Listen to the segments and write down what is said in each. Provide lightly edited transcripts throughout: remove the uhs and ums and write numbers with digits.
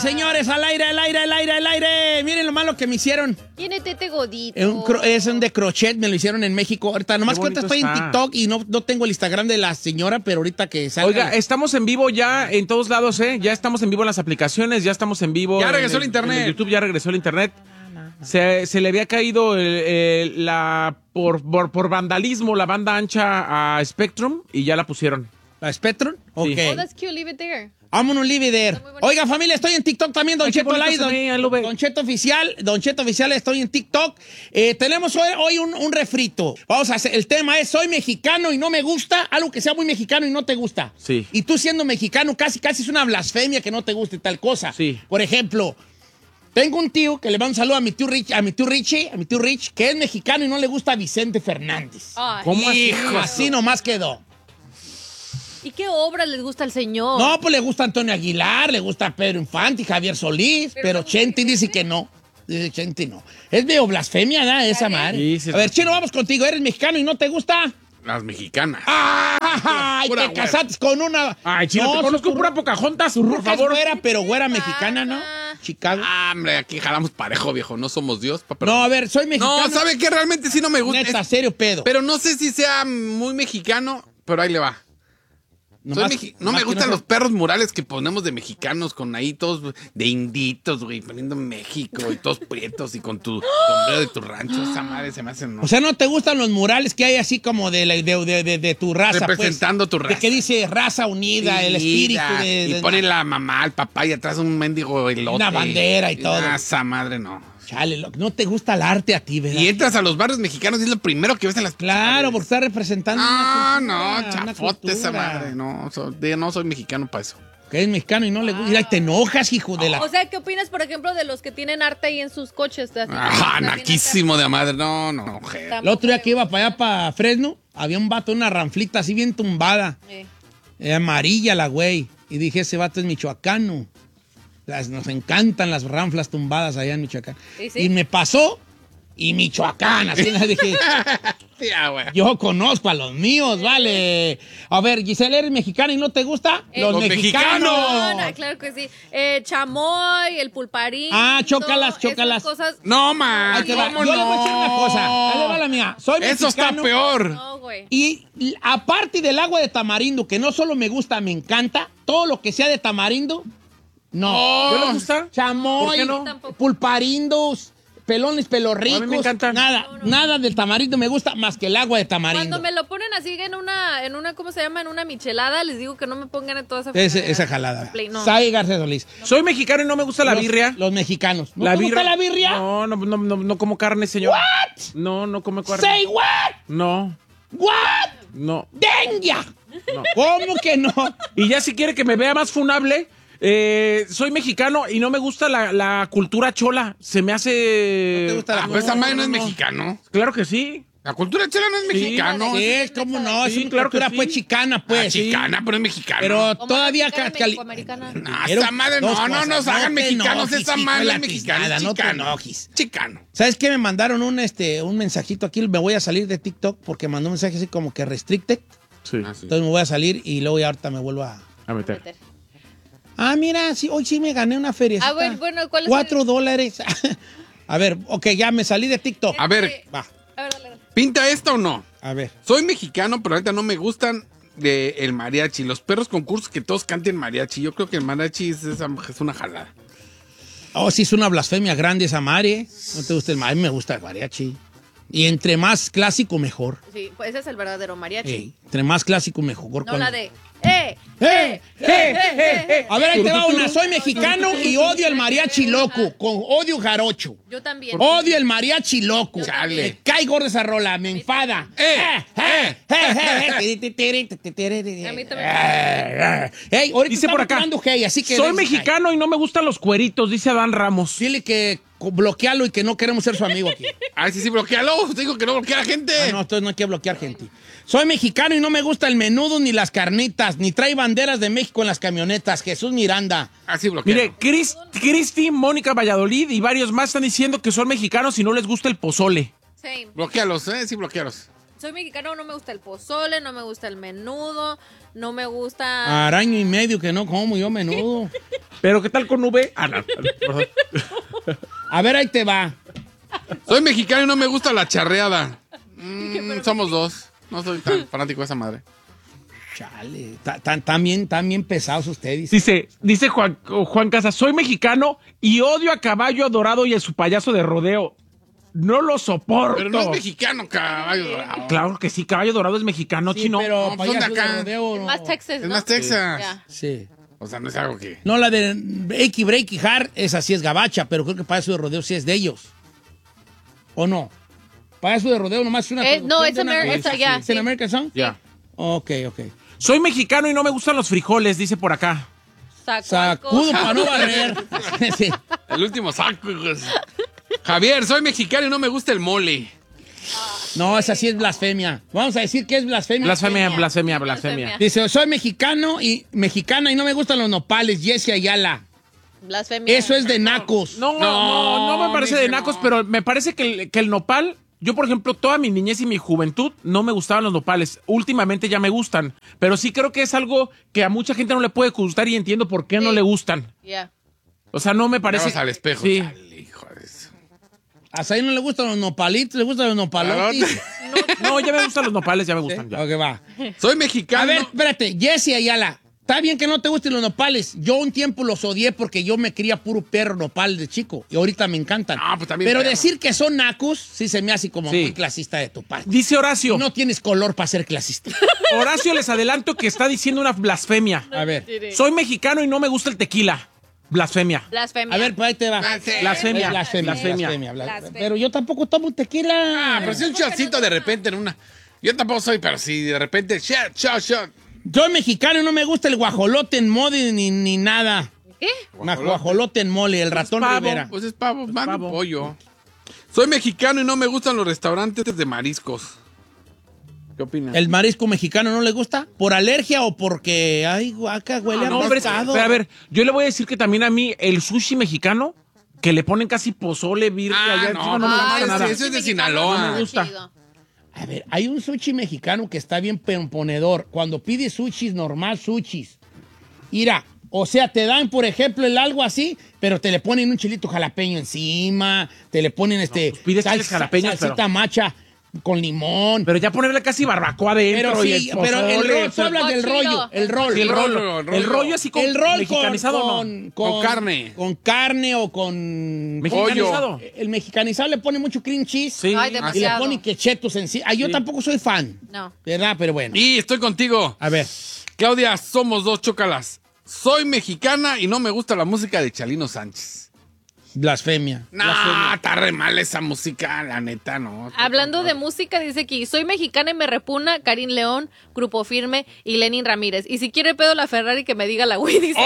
señores, al aire, al aire, al aire, al aire. Miren lo malo que me hicieron. Tiene tete godito. Es un de crochet, me lo hicieron en México. Ahorita, nomás que ahorita estoy en TikTok y no tengo el Instagram de la señora, pero ahorita que salga. Oiga, estamos en vivo ya en todos lados, ¿eh? Ya estamos en vivo en las aplicaciones, ya estamos en vivo. Ya regresó el internet. En YouTube ya regresó el internet. Se le había caído por vandalismo la banda ancha a Spectrum y ya la pusieron. ¿La Spectrum? Ok. Oh, that's cute. Leave it there. Vámonos, leave it there. Oiga, familia, estoy en TikTok también, Don Cheto Live, Don Cheto Oficial, estoy en TikTok. Tenemos hoy un refrito. Vamos a hacer, el tema es, soy mexicano y no me gusta, algo que sea muy mexicano y no te gusta. Sí. Y tú siendo mexicano, casi es una blasfemia que no te guste tal cosa. Sí. Por ejemplo, tengo un tío que le mando un saludo a mi tío Rich, que es mexicano y no le gusta a Vicente Fernández. Ay. ¿Cómo así? Hijo, así nomás quedó. ¿Y qué obras les gusta al señor? No, pues le gusta Antonio Aguilar, le gusta Pedro Infante y Javier Solís, pero Chente dice que no. Dice Chente no. Es medio blasfemia, ¿no? Esa madre. Sí, a ver, Chino, vamos contigo. ¿Eres mexicano y no te gusta? Las mexicanas. ¡Ay! Pura Te casaste con una... Ay, Chino, te conozco pura Pocahontas, por favor. Es güera, pero güera mexicana, ¿no? Chicago. Hombre, aquí jalamos parejo, viejo. No somos Dios. No, a ver, soy mexicano. No, ¿sabe qué? Realmente sí no me gusta. Neta, serio pedo. Pero no sé si sea muy mexicano, pero ahí le va. No me gustan los perros murales que ponemos de mexicanos con ahí todos de inditos, güey, poniendo México y todos prietos y con tu sombrero de tu rancho. Esa madre se me hace... No. O sea, ¿no te gustan los murales que hay así como de tu raza? Representando tu raza. De que dice raza unida, el espíritu y ponen la mamá, el papá y atrás un mendigo elote. Una bandera y todo. Esa madre no. Chale, no te gusta el arte a ti, ¿verdad? Y entras a los barrios mexicanos y es lo primero que ves en las... Claro, porque está representando una chafote esa cultura. madre. No soy mexicano para eso. Que es mexicano y no le gusta. Mira, te enojas, hijo de la... O sea, ¿qué opinas, por ejemplo, de los que tienen arte ahí en sus coches? Naquísimo de madre. No, mujer. El otro día que iba para allá, para Fresno, había un vato, una ranflita así bien tumbada. Amarilla la güey. Y dije, ese vato es michoacano. Nos encantan las ranflas tumbadas allá en Michoacán. ¿Sí? Y me pasó, y Michoacán, así le dije, yo conozco a los míos, vale. A ver, Giselle, ¿eres mexicana y no te gusta? Los mexicanos. No, claro que sí. Chamoy, el pulparín. Chócalas. Cosas... No, man. Ahí te va. Yo le voy a decir una cosa. Ahí le va la mía. Soy Eso mexicano. está peor. No, güey. Y aparte del agua de tamarindo, que no solo me gusta, me encanta, todo lo que sea de tamarindo, no. ¿No le gusta? Chamoy, ¿Por qué no? pulparindos, pelones, pelorricos. A mí me encantan. Nada del tamarindo me gusta más que el agua de tamarindo. Cuando me lo ponen así en una, ¿cómo se llama? En una michelada, les digo que no me pongan en toda esa Esa jalada. No. Sai García Solís. Soy mexicano y no me gusta la birria. Los mexicanos. ¿No La te gusta la birria? No como carne, señor. What? No como carne. Say what? No. What? No. ¡Dengia! No. ¿Cómo que no? Y ya si quiere que me vea más funable, soy mexicano y no me gusta la cultura chola. Se me hace... ¿No te gusta la Esa madre no es mexicano. Claro que sí. La cultura chela no es mexicano. Sí, ¿cómo no? Es Sí, una claro que cultura sí. pues chicana, pues. Chicana, pero es mexicano. Pero Como todavía... mexicana, mexicoamericana. No, esa madre no nos hagan mexicanos. Esa madre es mexicana. No te Chicano. enojes. Chicano. ¿Sabes qué? Me mandaron un mensajito aquí. Me voy a salir de TikTok porque mandó un mensaje así como que restricted. Sí. Entonces me voy a salir y luego ya ahorita me vuelvo a... A meter. Mira, sí, hoy sí me gané una feria. Bueno, ¿cuál es $4. A ver, ok, ya me salí de TikTok. A ver, Va, A ver, dale. ¿pinta esta o no? a ver. Soy mexicano, pero ahorita no me gustan el mariachi. Los perros concursos que todos canten mariachi. Yo creo que el mariachi es una jalada. Oh, sí, es una blasfemia grande esa madre. ¿No te gusta el mariachi? A mí me gusta el mariachi. Y entre más clásico, mejor. Sí, pues ese es el verdadero mariachi. Ey, entre más clásico, mejor. No la de... A ver, ahí te va una. Soy mexicano y odio el mariachi loco. Odio jarocho. Yo también. Odio el mariachi loco. Chale. Me cae gorda esa rola, me enfada. A mí también. Hey, ahorita Dice por estamos acá, hablando hey, así que soy mexicano y no me gustan los cueritos, dice Adán Ramos. Dile que bloquealo y que no queremos ser su amigo aquí. Ay, sí, bloquealo. Digo que no bloquea a la gente. No, entonces no hay que bloquear gente. Soy mexicano y no me gusta el menudo ni las carnitas, ni trae banderas de México en las camionetas. Jesús Miranda. Así bloquea. Mire, Cristi, Mónica Valladolid y varios más están diciendo que son mexicanos y no les gusta el pozole. Same. Bloquealos, sí, bloquealos. Soy mexicano, no me gusta el pozole, no me gusta el menudo, no me gusta... Araño y medio que no como yo menudo. Pero ¿qué tal con V? Ah, no. Perdón. A ver, ahí te va. Soy mexicano y no me gusta la charreada. Somos dos. No soy tan fanático de esa madre. Chale, tan bien pesados ustedes. Dice Juan Casas, soy mexicano y odio a Caballo Dorado y a su payaso de rodeo. No lo soporto. Pero no es mexicano, Caballo Dorado. Claro que sí, Caballo Dorado es mexicano, Sí, chino. pero No, pues son de payaso de acá. rodeo, Es no. más Texas, Es ¿no? más Texas. Ya. Sí. O sea, no es algo que... No, la de Breaky Hard, esa sí es gabacha, pero creo que payaso de rodeo sí es de ellos. ¿O no? Payaso de rodeo nomás es una... No, es producción de una- American, ya. ¿Es en American Song? Ya. Ok. Soy mexicano y no me gustan los frijoles, dice por acá. Sacudo para no barrer. Sí. El último saco, hijos. Javier, soy mexicano y no me gusta el mole. No, esa sí es blasfemia. Vamos a decir que es blasfemia. Blasfemia. Dice, soy mexicana y no me gustan los nopales, Jesse Ayala. Blasfemia. Eso es de nacos. No me parece de nacos, pero me parece que el nopal, yo por ejemplo, toda mi niñez y mi juventud no me gustaban los nopales. Últimamente ya me gustan, pero sí creo que es algo que a mucha gente no le puede gustar y entiendo por qué no le gustan. Ya. O sea, no me parece... Vamos al espejo. Sí. Chale, hijo de eso. A Saí no le gustan los nopalitos, le gustan los nopalotis. No, ya me gustan los nopales, ya me gustan. Ya. Ok, va. Soy mexicano. A ver, espérate, Jesse Ayala. Está bien que no te gusten los nopales. Yo un tiempo los odié porque yo me cría puro perro nopal de chico. Y ahorita me encantan. No, pues también Pero perro. decir que son nacos, sí se me hace como Sí. muy clasista de tu parte. Dice Horacio. No tienes color para ser clasista. Horacio, les adelanto que está diciendo una blasfemia. A ver. Soy mexicano y no me gusta el tequila. Blasfemia. Blasfemia. A ver, pues ahí te va. Blasfemia. Blasfemia. Pero yo tampoco tomo tequila. Ah, pero si un shotcito de repente en una... Yo tampoco soy, pero si de repente... Shot. Soy mexicano y no me gusta el guajolote en mole ni nada. ¿Qué? Guajolote en mole, el ratón pavo. Rivera. Pues es pavo, más pavo. pollo. Soy mexicano y no me gustan los restaurantes de mariscos. ¿Qué opinas? ¿El marisco mexicano no le gusta? ¿Por alergia o porque, ay, guaca, huele a No, hombre, pescado? pero a ver, yo le voy a decir que también a mí el sushi mexicano, que le ponen casi pozole, birria, allá encima, no me gusta nada. Eso es de Mexicano, Sinaloa. no me gusta. chido. A ver, hay un sushi mexicano que está bien ponedor. Cuando pides sushis, normal sushis. Mira, o sea, te dan, por ejemplo, el algo así, pero te le ponen un chilito jalapeño encima, te le ponen pues pides chiles jalapeños, salsita macha con limón. Pero ya ponerle casi barbacoa adentro Pero y sí, el pero el pozole, rollo, tú hablas del Cochino. rollo, el rol. Sí, el rollo. rollo. El rollo así con El rol mexicanizado, ¿no? Con carne. Con carne o con... Mexicanizado. El mexicanizado le pone mucho cream cheese. Sí. Ay, Y le demasiado. pone quechetos encima. Yo tampoco soy fan. No. ¿Verdad? Pero bueno. Y estoy contigo. A ver. Claudia, somos dos chócalas. Soy mexicana y no me gusta la música de Chalino Sánchez. Blasfemia. No, está re mal esa música, la neta, no. Hablando de música, dice aquí, soy mexicana y me repugna Karim León, Grupo Firme y Lenin Ramírez. Y si quiere pedo la Ferrari, que me diga la güey, dice.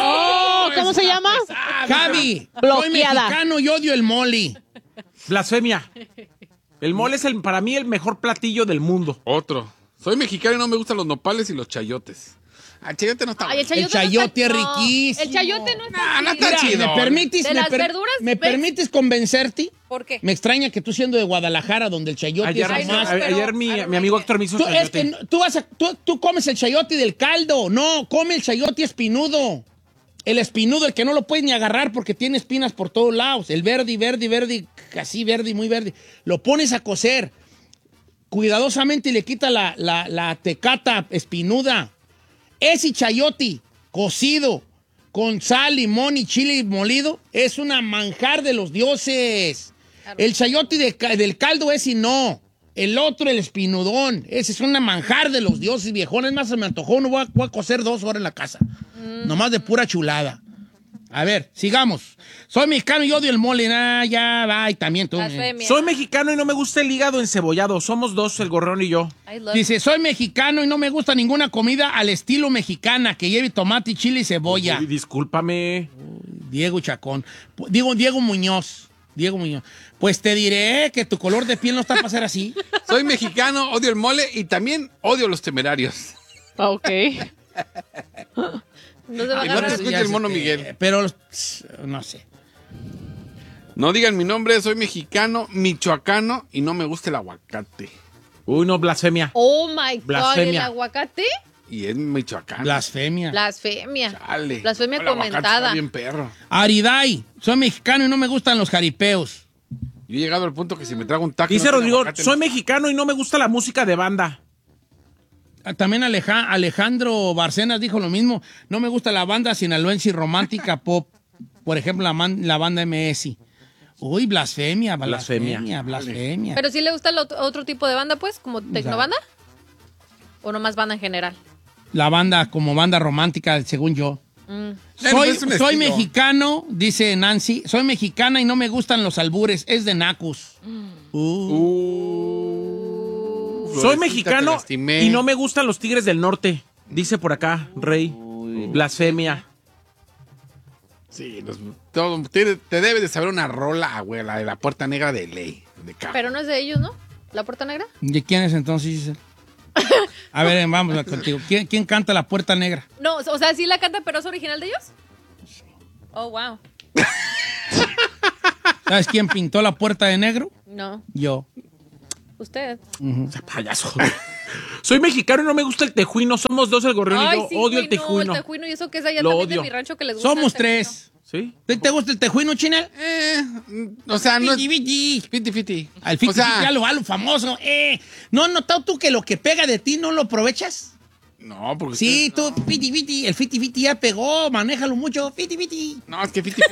¿Cómo se llama? Javi, soy Bloqueada. mexicano y odio el mole. Blasfemia. El mole es para mí el mejor platillo del mundo. Otro. Soy mexicano y no me gustan los nopales y los chayotes. El chayote no está Ay, bueno. el chayote, chayote no es está- riquísimo. El chayote no está No, no chido. está Mira, chido. ¿me permites? De las verduras, ¿Me ¿ves? permites convencerte? ¿Por qué? Me extraña que tú siendo de Guadalajara, donde el chayote Ayer, es más... pero- ayer mi amigo Héctor me hizo Tú, es chayote. que tú comes el chayote del caldo. No, come el chayote espinudo. El espinudo, el que no lo puedes ni agarrar porque tiene espinas por todos lados. El verde, casi verde, muy verde. Lo pones a cocer. Cuidadosamente le quita la tecata espinuda. Ese chayote cocido con sal, limón y chile molido es una manjar de los dioses. El chayote del caldo ese no. El otro, el espinudón. Ese es una manjar de los dioses, viejón. Es más, se me antojó. No voy a cocer 2 horas en la casa. Nomás de pura chulada. A ver, sigamos. Soy mexicano y odio el mole. Ya va. Y también tú. Blasfemia. Soy mexicano y no me gusta el hígado encebollado. Somos dos, el gorrón y yo. I love Dice, soy mexicano y no me gusta ninguna comida al estilo mexicana que lleve tomate, chile y cebolla. Uy, discúlpame. Diego Chacón. Diego Muñoz. Pues te diré que tu color de piel no está para ser así. Soy mexicano, odio el mole y también odio los temerarios. Ok. No se va a Y no te agarrar. escucha el mono Miguel. Pero, no sé. No digan mi nombre, soy mexicano, michoacano y no me gusta el aguacate. Uy, no, blasfemia. Oh my God, ¿el Blasfemia. aguacate? Y es Michoacán. Blasfemia. Chale. Blasfemia El aguacate comentada. está bien perro. Ariday. Soy mexicano y no me gustan los jaripeos. Yo he llegado al punto que si me trago un taco... Dice no tiene Rodrigo, aguacate, soy no. mexicano y no me gusta la música de banda. También Alejandro Barcenas dijo lo mismo. No me gusta la banda sinaloense y romántica pop. Por ejemplo, la banda MS. Uy, blasfemia. Pero sí le gusta el otro tipo de banda, pues, como tecnobanda. ¿O nomás banda en general? La banda como banda romántica, según yo. Soy mexicano, dice Nancy. Soy mexicana y no me gustan los albures. Es de nacos. Soy mexicano y no me gustan los Tigres del Norte. Dice por acá, Rey. Blasfemia. Sí, te debe de saber una rola, güey, la de la Puerta Negra de ley. Pero no es de ellos, ¿no? ¿La Puerta Negra? ¿De quién es entonces, Giselle? A ver, vamos contigo. ¿Quién canta La Puerta Negra? No, o sea, sí la canta, pero es original de ellos. Oh, wow. ¿Sabes quién pintó la puerta de negro? No. Yo. Usted. Payaso. Soy mexicano y no me gusta el tejuino. Somos dos, el gorrión y yo. Sí, odio güey, el tejuino. No, el tejuino y eso que es allá Lo también odio. de mi rancho que les gusta. Somos el tejuino. tres. ¿Sí? ¿Te gusta el tejuino, Chinel? O sea, no es... Fiti. Fiti. Al fiti, O sea, a lo famoso. ¿No has notado tú que lo que pega de ti no lo aprovechas? no, porque... Sí, tú, fiti. El fiti ya pegó. Manéjalo mucho. Fiti. No, es que Fiti.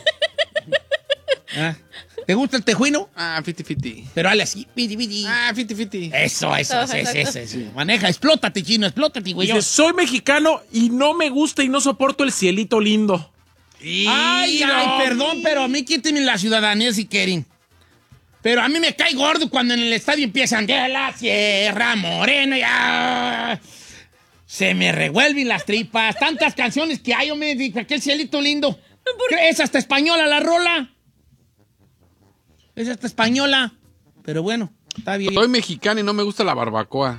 Ah, ¿te gusta el tejuino? Ah, Fiti. Pero hazle así. Fiti. Ah, Fiti. Eso. Maneja, explótate, chino, güey. Dice, soy mexicano y no me gusta y no soporto el cielito lindo. Ay, perdón, pero a mí quítenme la ciudadanía si quieren. Pero a mí me cae gordo cuando en el estadio empiezan de la Sierra Morena ya. Se me revuelven las tripas. Tantas canciones que hay, yo me digo, aquel cielito lindo. Es hasta española la rola. Es hasta española. Pero bueno, está bien. Soy mexicano y no me gusta la barbacoa.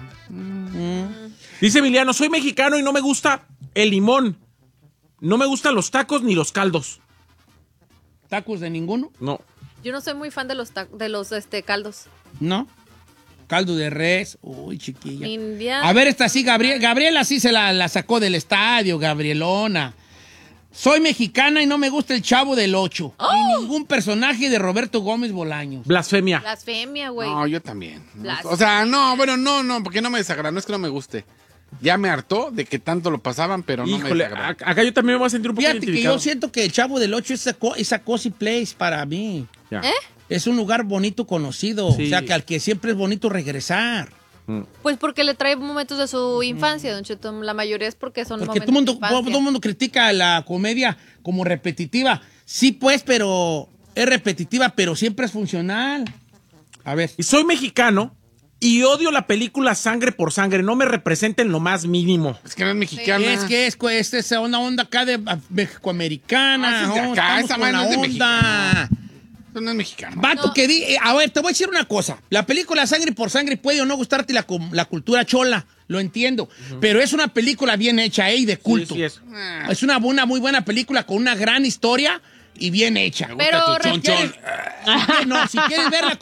Dice Emiliano, soy mexicano y no me gusta el limón. No me gustan los tacos ni los caldos. ¿Tacos de ninguno? No. Yo no soy muy fan de los caldos. ¿No? Caldo de res. Uy, chiquilla. India. A ver, esta sí, Gabriela sí se la sacó del estadio, Gabrielona. Soy mexicana y no me gusta el Chavo del Ocho. Ni ningún personaje de Roberto Gómez Bolaños. Blasfemia. Blasfemia, güey. No, yo también. O sea, no, porque no me desagrada, no es que no me guste. Ya me hartó de que tanto lo pasaban, pero no me Híjole, desagrada. acá yo también me voy a sentir un poco Fíjate que identificado. yo siento que el Chavo del Ocho es a cozy place para mí. Ya. Es un lugar bonito conocido. Sí. O sea, que al que siempre es bonito regresar. Pues porque le trae momentos de su infancia, Don Cheto. La mayoría es porque son Porque momentos de todo el mundo critica la comedia como repetitiva. Sí, pues, pero es repetitiva, pero siempre es funcional. A ver. Y soy mexicano y odio la película Sangre por Sangre. No me representa en lo más mínimo. Es que no es mexicana. Es esa onda acá de mexicoamericana. Ah, sí, de acá, Estamos esa con madre la no es de onda. Eso no es mexicano. Vato No. que a ver, te voy a decir una cosa. La película Sangre por Sangre puede o no gustarte la cultura chola, lo entiendo. Pero es una película bien hecha, y de culto. Sí, es. Es una muy buena película con una gran historia y bien hecha. Pero No, si quieres verla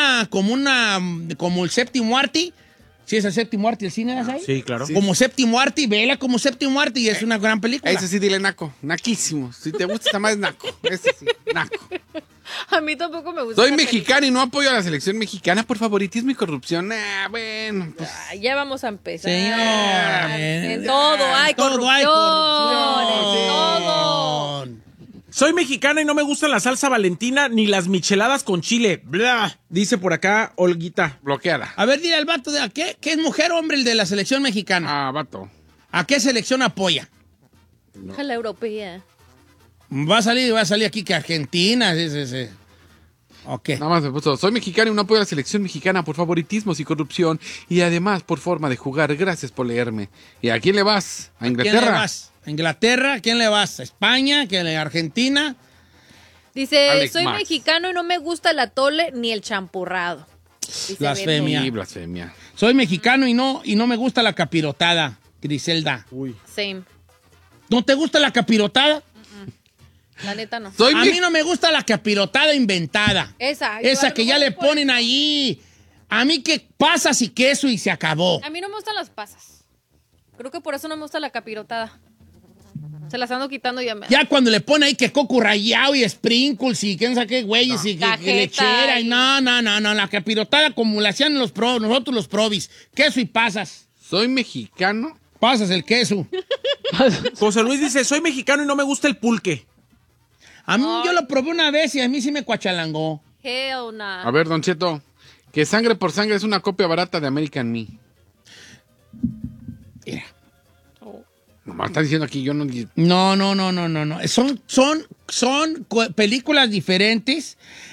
como el Séptimo Arte. ¿Sí es el Séptimo Arte el cine? ¿Es ahí? Sí, claro. Como Séptimo Arte, vela como Séptimo Arte y es una gran película. Ese sí, dile naco. Naquísimo. Si te gusta, está más naco. Ese sí, naco. a mí tampoco me gusta. Soy la mexicano y no apoyo a la selección mexicana por favoritismo y corrupción. Bueno, pues... película. Ay, ya vamos a empezar. Señor. En todo hay Todo hay corrupción. corrupción. En todo. Soy mexicana y no me gustan la salsa valentina ni las micheladas con chile. Blah, dice por acá Olguita. Bloqueada. A ver, dile al vato, ¿qué es mujer o hombre el de la selección mexicana? Ah, vato. ¿A qué selección apoya? A la europea. Va a salir aquí que Argentina. Sí. Ok. Nada más me puso, soy mexicano y no apoyo a la selección mexicana por favoritismos y corrupción y además por forma de jugar. Gracias por leerme. ¿Y a quién le vas? ¿A Inglaterra? ¿Quién le vas? ¿A Inglaterra? ¿A quién le vas? ¿A España? ¿A Argentina? Dice, Alex soy Max. mexicano y no me gusta el atole ni el champurrado. Dice Blasfemia. Sí, blasfemia. Soy mexicano y no me gusta la capirotada, Griselda. Uy. Beto. Same. ¿No te gusta la capirotada? La neta no. Soy A mí no me gusta la capirotada inventada. Esa Que ya le ponen allí. A mí que pasas y queso y se acabó. A mí no me gustan las pasas. Creo que por eso no me gusta la capirotada. Se las ando quitando ya. Ya cuando le pone ahí que coco rallado y sprinkles y quién sabe qué güeyes y que lechera y no, la capirotada como la hacían nosotros los probis, queso y pasas. Soy mexicano. Pasas el queso. José Luis dice, soy mexicano y no me gusta el pulque. A mí yo lo probé una vez y a mí sí me cuachalangó. Hell nah. A ver, Don Cheto, que Sangre por Sangre es una copia barata de American Me. Mira. Nomás está diciendo aquí, yo no... No. Son películas diferentes,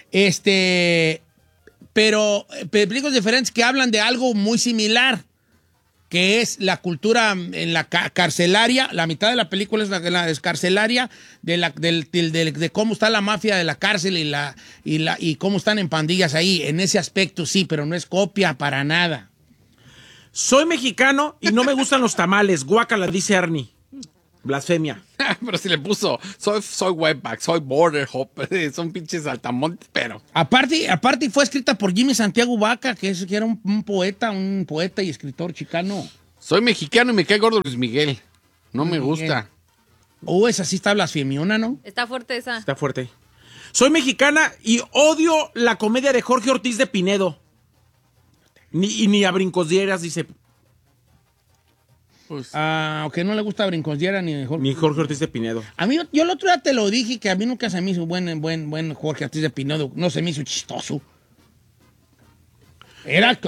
pero películas diferentes que hablan de algo muy similar, que es la cultura en la carcelaria. La mitad de la película es la carcelaria de cómo está la mafia de la cárcel y cómo están en pandillas ahí. En ese aspecto sí, pero no es copia para nada. Soy mexicano y no me gustan los tamales. Guácala, dice Ernie. Blasfemia. Pero si le puso, soy webback, soy border hopper, son pinches saltamontes, pero... Aparte fue escrita por Jimmy Santiago Vaca, que era un poeta y escritor chicano. Soy mexicano y me cae gordo Luis Miguel. No me gusta. Esa sí está blasfemiona, ¿no? Está fuerte esa. Está fuerte. Soy mexicana y odio la comedia de Jorge Ortiz de Pinedo. Ni a Brincosdieras, dice. Pues, que no le gusta a Brincosdiera ni Jorge Ortiz de Pinedo. A mí, yo el otro día te lo dije, que a mí nunca se me hizo buen Jorge Ortiz de Pinedo. No se me hizo chistoso. Era